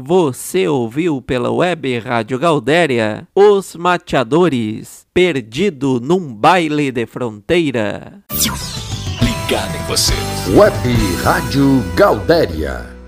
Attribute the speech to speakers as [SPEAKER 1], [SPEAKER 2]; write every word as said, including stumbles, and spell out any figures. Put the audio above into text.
[SPEAKER 1] Você ouviu pela Web Rádio Galdéria Os Mateadores, Perdido num Baile de Fronteira.
[SPEAKER 2] Ligado em você.
[SPEAKER 3] Web Rádio Galdéria.